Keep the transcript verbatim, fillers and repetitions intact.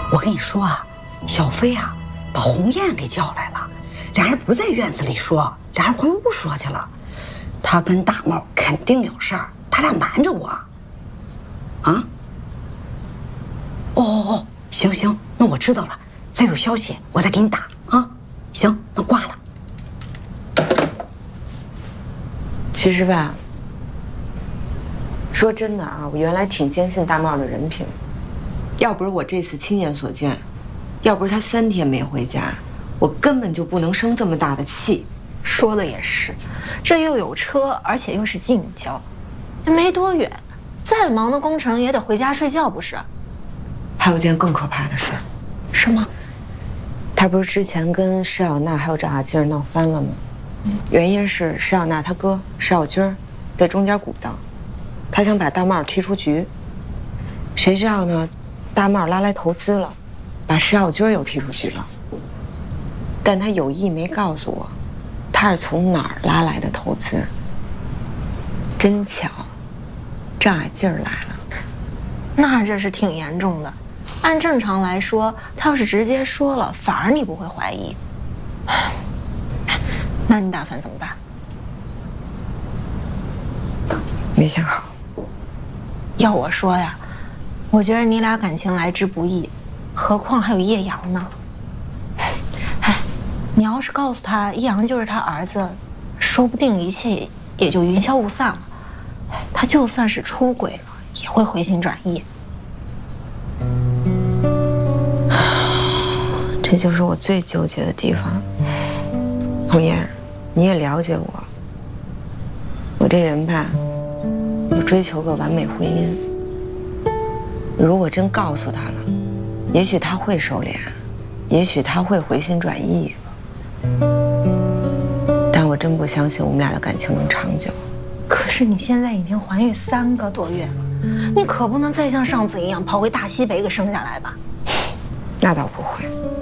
我跟你说啊，小飞啊，把鸿雁给叫来了，俩人不在院子里说，俩人回屋说去了。他跟大帽肯定有事儿，他俩瞒着我。啊？哦哦哦，行行，那我知道了，再有消息我再给你打啊。行，那挂了。 其实吧，说真的啊，我原来挺坚信大帽的人品。要不是我这次亲眼所见，要不是他三天没回家，我根本就不能生这么大的气。 说的也是，这又有车，而且又是近郊，没多远，再忙的工程也得回家睡觉，不是？ 还有件更可怕的事， 是吗？ 他不是之前跟施小娜还有赵雅静闹翻了吗？原因是施小娜她哥施小军在中间鼓捣，他想把大帽踢出局。谁知道呢，大帽拉来投资了，把施小军又踢出局了。但他有意没告诉我，他是从哪儿拉来的投资。真巧，赵雅静来了。 那这是挺严重的。按正常来说，他要是直接说了，反而你不会怀疑。那你打算怎么办？ 没想好。 要我说呀，我觉得你俩感情来之不易，何况还有叶阳呢。哎，你要是告诉他叶阳就是他儿子，说不定一切也也就云消雾散了。他就算是出轨了，也会回心转意。 这就是我最纠结的地方。红艳，你也了解我，我这人吧，我追求个完美婚姻。如果真告诉他了，也许他会收敛，也许他会回心转意，但我真不相信我们俩的感情能长久。 可是你现在已经怀孕三个多月了，你可不能再像上次一样跑回大西北给生下来吧？ 那倒不会。